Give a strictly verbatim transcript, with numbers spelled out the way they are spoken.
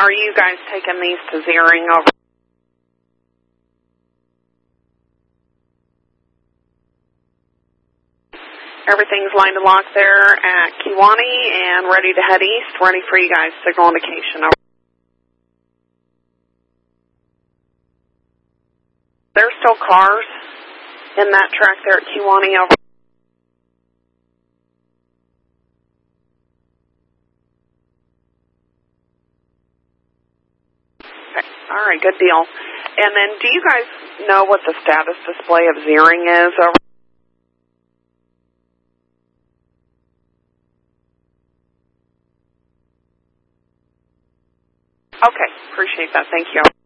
are you guys taking these to Zeering over? Everything's lined and locked there at Kewanee and ready to head east, ready for you guys. Signal indication over. There's still cars in that track there at Kewanee over. Okay. All right, good deal. And then do you guys know what the status display of Zeering is over? Okay, appreciate that. Thank you.